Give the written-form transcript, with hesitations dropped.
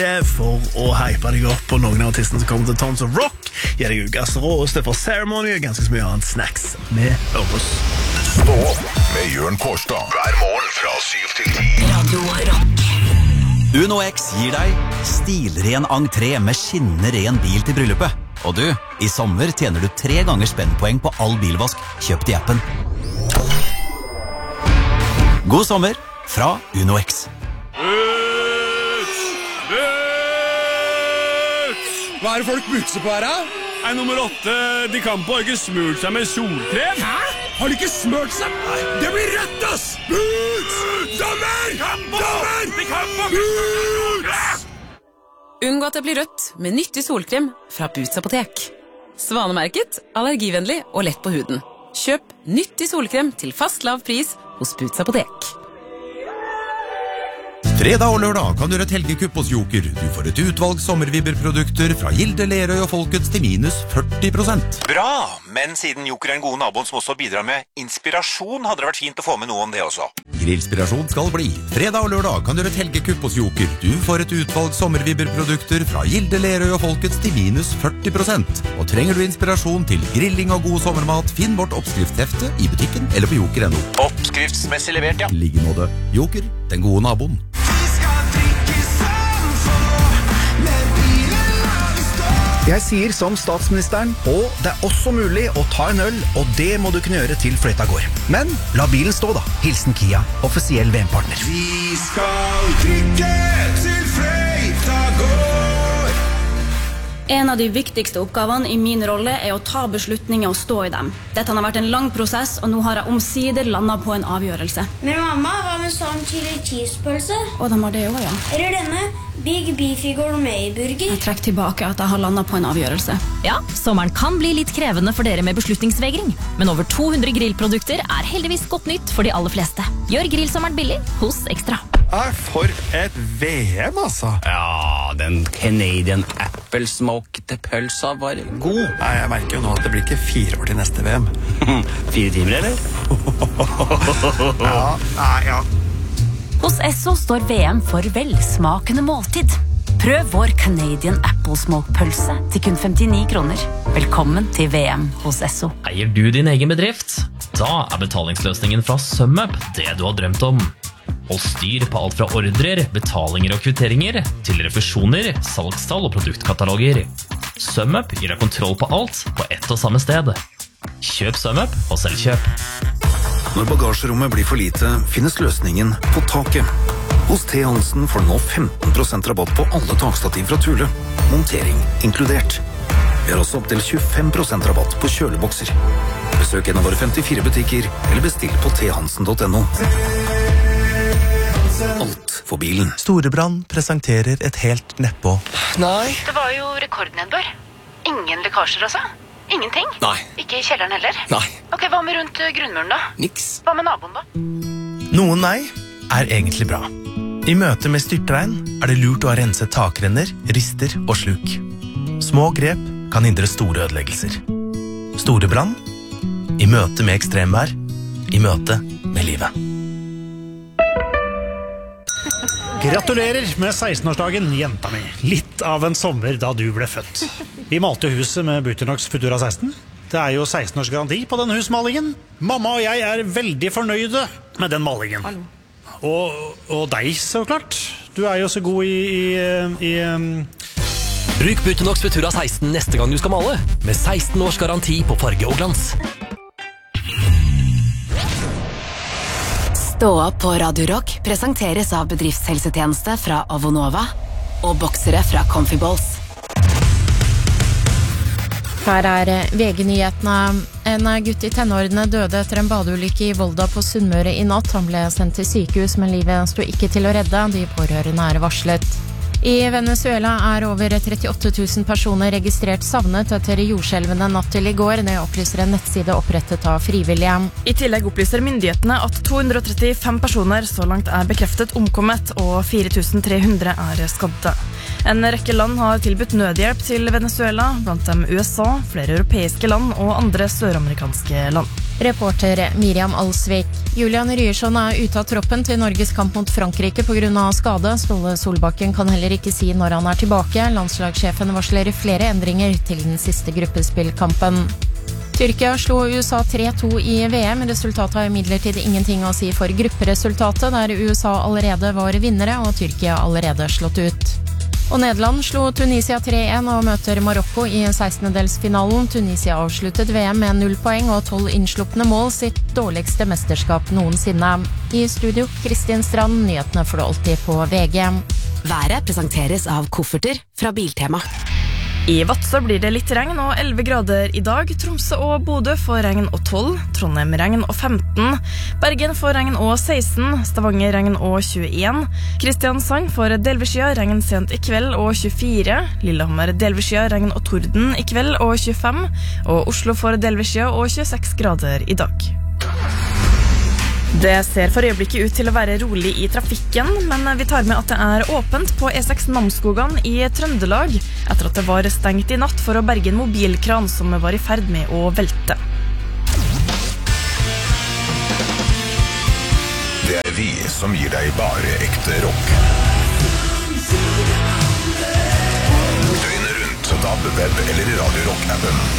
For å hype deg opp på noen av artistene som kommer til Tons of Rock, gir deg ukas råeste for Ceremony og ganske så mye annet snacks med Øres. Stå med Jørn Kårstad hver morgen fra 7 til 10. Radio Rock. Uno X gir deg stilren entré med skinnende ren bil til bryllupet. Og du, i sommer tjener du 3 ganger spennpoeng på all bilvask kjøpt i appen. God sommer fra Uno X. Hva er det folk bukser på her, da? Nummer 8, de kan på ikke smurt seg med solkrem. Hæ? Har de ikke smurt seg? Det blir rødt, ass! Boots! Dommer! Boots! Unngå at det blir rødt med nyttig solkrem fra Boots Apotek. Svanemerket, allergivennlig og lett på huden. Kjøp nyttig solkrem til fast lav pris hos Boots Apotek. Fredag og lørdag kan du gjøre et helgekupp hos Joker. Du får et utvalg sommervibberprodukter fra Gilde, Lerøy og Folkets til minus 40%. Bra, men siden Joker er en god naboen som også bidrar med inspirasjon, hadde det vært fint å få med noe om det også. Grillspirasjon skal bli. Fredag og lørdag kan du gjøre et helgekupp hos Joker. Du får et utvalg sommervibberprodukter fra Gilde, Lerøy og Folkets til minus 40%. Og trenger du inspirasjon til grilling og god sommermat, finn vårt oppskriftshefte i butikken eller på joker.no. Oppskriftsmessig levert, ja. Ligge nåde. Joker, den gode naboen. Jeg sier som statsministeren, og det er også mulig å ta en øl, og det må du kunne gjøre til fløyta går. Men la bilen stå da. Hilsen Kia, offisiell VM-partner. Vi skal drikke til fløyta går. En av de viktigste oppgavene i min rolle er å ta beslutninger og stå i dem. Dette har vært en lang prosess, og nå har jeg omsider landet på en avgjørelse. Men mamma, hva med sånn chili cheese-pølse? Og de har det også, ja. Eller denne Big Beefy Gourmet-burger? Jeg trekker tilbake at jeg har landet på en avgjørelse. Ja, sommeren kan bli litt krevende for dere med beslutningsvegring, men over 200 grillprodukter er heldigvis godt nytt for de aller fleste. Gjør grillsommeren billig hos Ekstra. For et VM, altså. Ja, den Canadian Apple Smoked pølsa var god. Nei, jeg merker jo nå at det blir ikke 4 år til neste VM. 4 timer, eller? Ja. Hos Esso står VM for velsmakende måltid. Prøv vår Canadian Apple Smoked pølse til kun 59 kroner. Velkommen til VM hos Esso. Eier du din egen bedrift? Da er betalingsløsningen fra SumUp det du har drømt om. Hold styr på alt fra ordrer, betalinger og kvitteringer til refusjoner, salgstall og produktkataloger. SumUp gir deg kontroll på alt på ett og samme sted. Kjøp SumUp og selvkjøp. Når bagasjerommet blir for lite, finnes løsningen på taket. Hos T. Hansen får du nå 15% rabatt på alle takstativ fra Thule. Montering inkludert. Vi har også opp til 25% rabatt på kjølebokser. Besøk en av våre 54 butikker, eller bestill på thansen.no. Alt for bilen. Storebrand presenterer et helt nedpå. Nei. Det var jo rekordnedbør. Ingen lekkasjer altså? Ingenting? Nei. Ikke i kjelleren heller? Nei. Ok, hva med rundt grunnmuren da? Niks. Hva med naboen da? Noen nei er egentlig bra. I møte med styrtregn er det lurt å ha renset takrenner, rister og sluk. Små grep kan hindre store ødeleggelser. Storebrand i møte med ekstremvær, i møte med livet. Gratulerer med 16-årsdagen, jenta mi. Litt av en sommer da du ble født. Vi malte huset med Buternox Futura 16. Det er jo 16 års garanti på denne husmalingen. Mamma og jeg er veldig fornøyde med den malingen. Og deg, så klart. Du er jo så god i Bruk Buternox Futura 16 neste gang du skal male, med 16 års garanti på farge og glans. Stå opp på Radio Rock presenteres av bedriftshelsetjeneste fra Avonova og boksere fra Comfy Balls. Her er VG-nyhetene. En gutt i tenårene døde etter en badeulykke i Volda på Sunnmøre i natt. Han ble sendt til sykehus, men livet sto ikke til å redde. De pårørende er varslet. I Venezuela er over 38 000 personer registrert savnet etter jordskjelvene natt til i går. Det opplyser en nettside opprettet av frivillige. I tillegg opplyser myndighetene at 235 personer så langt er bekreftet omkommet, og 4300 er skadde. En rekke land har tilbudt nødhjelp til Venezuela, blant dem USA, flere europeiske land og andre søramerikanske land. Reporter Miriam Alsvik. Julian Ryerson ute av troppen til Norges kamp mot Frankrike på grunn av skade. Ståle Solbakken kan heller ikke si når han tilbake. Landslagssjefen varsler flere endringer til den siste gruppespillkampen. Tyrkia slo USA 3-2 i VM. Resultatet har imidlertid ingenting å si for grupperesultatet, der USA allerede var vinnere og Tyrkia allerede slått ut. Og Nederland slo Tunisia 3-1 og møter Marokko i 16-delsfinalen. Tunisia avsluttet VM med 0 poeng og 12 innslupne mål, sitt dårligste mesterskap noensinne. I studio, Kristin Strand, nyhetene får du alltid på VG. Været presenteres av kofferter fra Biltema. I Vadsø blir det litt regn og 11 grader i dag. Tromsø og Bodø får regn og 12. Trondheim regn og 15. Bergen får regn og 16. Stavanger regn og 21. Kristiansand får delveskya regn sent i kveld og 24. Lillehammer delveskya regn og torden i kveld og 25. Og Oslo får delveskya og 26 grader i dag. Det ser for øyeblikket ut til å være rolig i trafikken, men vi tar med at det åpent på E6 Namsskogan i Trøndelag, etter at det var stengt i natt for å berge en mobilkran som var i ferd med å velte. Det vi som gir deg bare ekte rock. Døgnet rundt, DAB, web eller Radio Rock-appen.